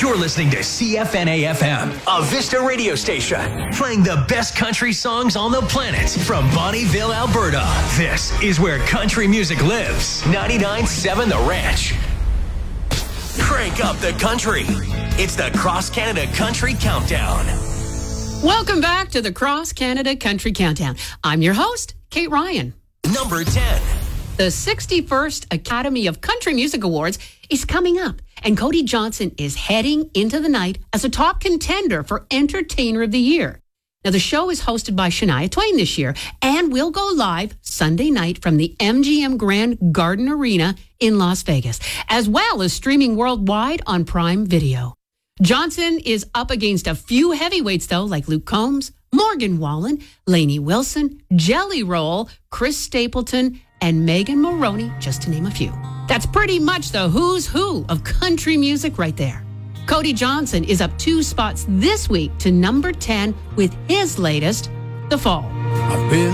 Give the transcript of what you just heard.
You're listening to CFNA-FM, a Vista radio station, playing the best country songs on the planet from Bonnyville, Alberta. This is where country music lives. 99.7 The Ranch. Crank up the country. It's the Cross Canada Country Countdown. Welcome back to the Cross Canada Country Countdown. I'm your host, Kate Ryan. Number 10. The 61st Academy of Country Music Awards is coming up, and Cody Johnson is heading into the night as a top contender for Entertainer of the Year. Now, the show is hosted by Shania Twain this year and will go live Sunday night from the MGM Grand Garden Arena in Las Vegas, as well as streaming worldwide on Prime Video. Johnson is up against a few heavyweights, though, like Luke Combs, Morgan Wallen, Lainey Wilson, Jelly Roll, Chris Stapleton, and Megan Moroney, just to name a few. That's pretty much the who's who of country music right there. Cody Johnson is up 2 spots this week to number 10 with his latest, The Fall. I've been